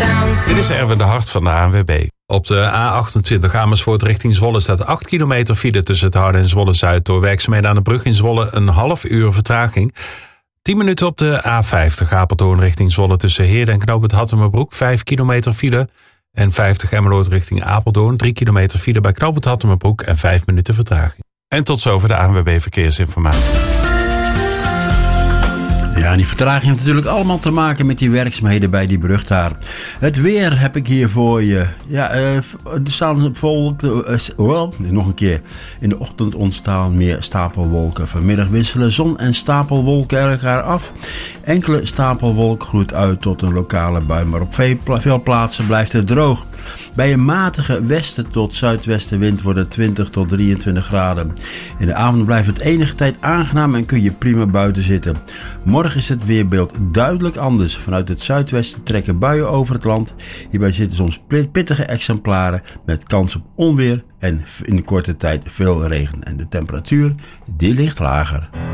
Dit is Erwin de Hart van de ANWB. Op de A28 Amersfoort richting Zwolle staat 8 kilometer file tussen het Harde en Zwolle-Zuid. Door werkzaamheden aan de brug in Zwolle een half uur vertraging. 10 minuten op de A50 Apeldoorn richting Zwolle tussen Heerden en Knoop het Hattemerbroek. 5 kilometer file. En 50 Emmeloord richting Apeldoorn. 3 kilometer file bij Knoop het Hattemerbroek en 5 minuten vertraging. En tot zover de ANWB Verkeersinformatie. Ja, die vertraging heeft natuurlijk allemaal te maken met die werkzaamheden bij die brug daar. Het weer heb ik hier voor je. Ja, er staan nog een keer. In de ochtend ontstaan meer stapelwolken. Vanmiddag wisselen zon en stapelwolken elkaar af. Enkele stapelwolk groeit uit tot een lokale bui, maar op veel plaatsen blijft het droog. Bij een matige westen tot zuidwestenwind wordt het 20 tot 23 graden. In de avond blijft het enige tijd aangenaam en kun je prima buiten zitten. Morgen is het weerbeeld duidelijk anders. Vanuit het zuidwesten trekken buien over het land. Hierbij zitten soms pittige exemplaren met kans op onweer en in de korte tijd veel regen. En de temperatuur die ligt lager.